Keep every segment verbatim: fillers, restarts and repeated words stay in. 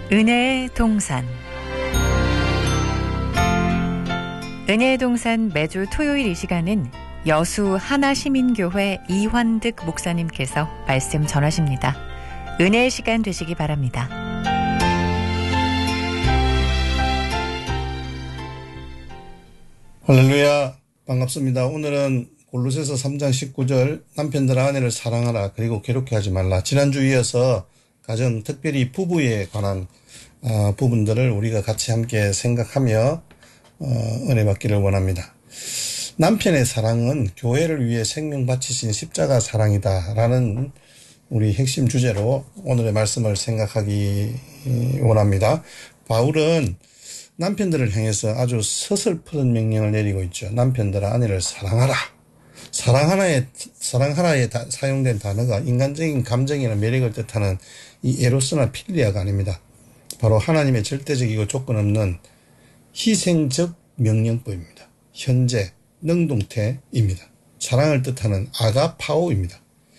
은혜의 동산. 은혜의 동산 매주 토요일 이 시간은 여수 하나시민교회 이환득 목사님께서 말씀 전하십니다. 은혜의 시간 되시기 바랍니다. 할렐루야, 반갑습니다. 오늘은 골로새서 삼 장 십구 절 남편들아 아내를 사랑하라 그리고 괴롭게 하지 말라. 지난주 이어서 가정 특별히 부부에 관한 어, 부분들을 우리가 같이 함께 생각하며 어, 은혜 받기를 원합니다. 남편의 사랑은 교회를 위해 생명 바치신 십자가 사랑이다 라는 우리 핵심 주제로 오늘의 말씀을 생각하기 원합니다. 바울은 남편들을 향해서 아주 서슬픈 명령을 내리고 있죠. 남편들아 아내를 사랑하라. 사랑 하나에, 사랑 하나에 다, 사용된 단어가 인간적인 감정이나 매력을 뜻하는 이 에로스나 필리아가 아닙니다. 바로 하나님의 절대적이고 조건 없는 희생적 명령법입니다. 현재, 능동태입니다. 사랑을 뜻하는 아가파오입니다.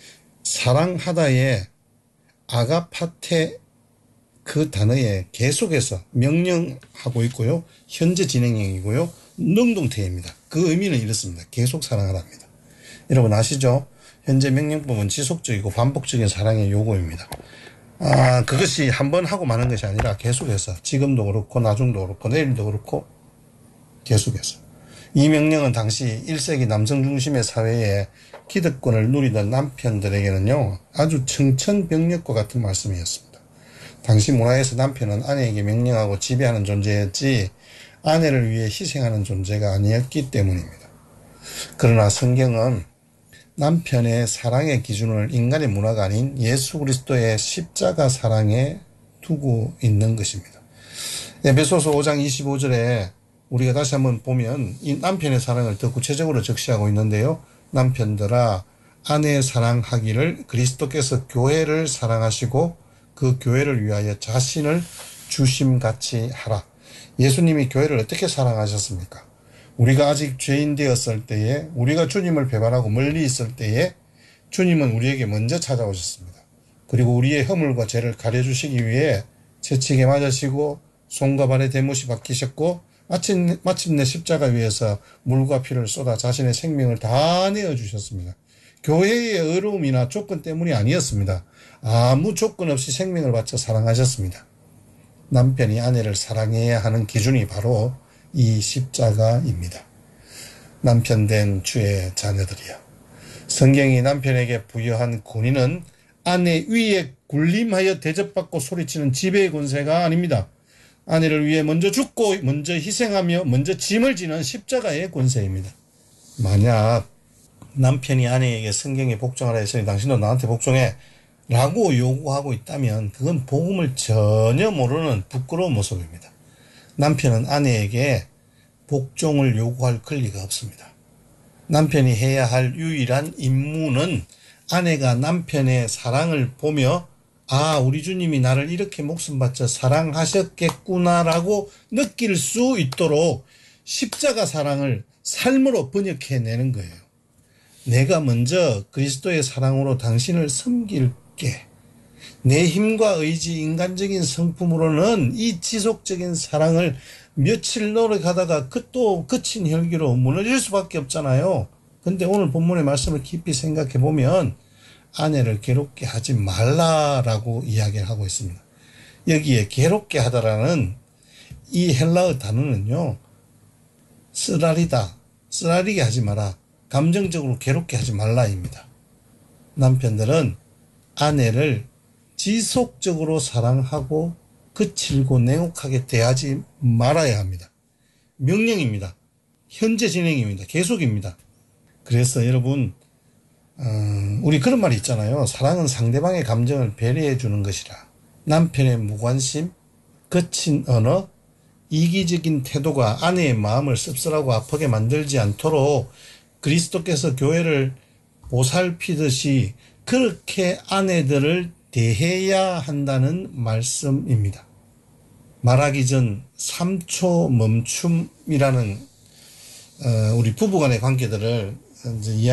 사랑하다의 아가파테 그 단어에 계속해서 명령하고 있고요. 현재 진행형이고요. 능동태입니다. 그 의미는 이렇습니다. 계속 사랑하랍니다. 여러분 아시죠? 현재 명령법은 지속적이고 반복적인 사랑의 요구입니다. 아, 그것이 한 번 하고 마는 것이 아니라 계속해서 지금도 그렇고 나중도 그렇고 내일도 그렇고 계속해서. 이 명령은 당시 일 세기 남성 중심의 사회에 기득권을 누리던 남편들에게는요 아주 청천벽력과 같은 말씀이었습니다. 당시 문화에서 남편은 아내에게 명령하고 지배하는 존재였지 아내를 위해 희생하는 존재가 아니었기 때문입니다. 그러나 성경은 남편의 사랑의 기준을 인간의 문화가 아닌 예수 그리스도의 십자가 사랑에 두고 있는 것입니다. 에베소서 오 장 이십오 절에 우리가 다시 한번 보면 이 남편의 사랑을 더 구체적으로 적시하고 있는데요. 남편들아 아내의 사랑하기를 그리스도께서 교회를 사랑하시고 그 교회를 위하여 자신을 주심같이 하라. 예수님이 교회를 어떻게 사랑하셨습니까? 우리가 아직 죄인 되었을 때에, 우리가 주님을 배반하고 멀리 있을 때에 주님은 우리에게 먼저 찾아오셨습니다. 그리고 우리의 허물과 죄를 가려주시기 위해 채찍에 맞으시고 손과 발에 대못이 박히셨고 마침, 마침내 십자가 위에서 물과 피를 쏟아 자신의 생명을 다 내어주셨습니다. 교회의 어려움이나 조건 때문이 아니었습니다. 아무 조건 없이 생명을 바쳐 사랑하셨습니다. 남편이 아내를 사랑해야 하는 기준이 바로 이 십자가입니다. 남편된 주의 자녀들이여. 성경이 남편에게 부여한 권위는 아내 위에 군림하여 대접받고 소리치는 지배의 권세가 아닙니다. 아내를 위해 먼저 죽고 먼저 희생하며 먼저 짐을 지는 십자가의 권세입니다. 만약 남편이 아내에게 성경에 복종하라 했으니 당신도 나한테 복종해 라고 요구하고 있다면 그건 복음을 전혀 모르는 부끄러운 모습입니다. 남편은 아내에게 복종을 요구할 권리가 없습니다. 남편이 해야 할 유일한 임무는 아내가 남편의 사랑을 보며 아, 우리 주님이 나를 이렇게 목숨 바쳐 사랑하셨겠구나라고 느낄 수 있도록 십자가 사랑을 삶으로 번역해내는 거예요. 내가 먼저 그리스도의 사랑으로 당신을 섬길게. 내 힘과 의지, 인간적인 성품으로는 이 지속적인 사랑을 며칠 노력하다가 그 또 그친 혈기로 무너질 수밖에 없잖아요. 근데 오늘 본문의 말씀을 깊이 생각해 보면 아내를 괴롭게 하지 말라라고 이야기를 하고 있습니다. 여기에 괴롭게 하다라는 이 헬라어 단어는요. 쓰라리다, 쓰라리게 하지 마라, 감정적으로 괴롭게 하지 말라입니다. 남편들은 아내를 지속적으로 사랑하고 거칠고 냉혹하게 대하지 말아야 합니다. 명령입니다. 현재 진행입니다. 계속입니다. 그래서 여러분 어, 우리 그런 말이 있잖아요. 사랑은 상대방의 감정을 배려해 주는 것이라. 남편의 무관심, 거친 언어, 이기적인 태도가 아내의 마음을 씁쓸하고 아프게 만들지 않도록 그리스도께서 교회를 보살피듯이 그렇게 아내들을 대해야 한다는 말씀입니다. 말하기 전 삼 초 멈춤이라는 어, 우리 부부간의 관계들을 이제 이야기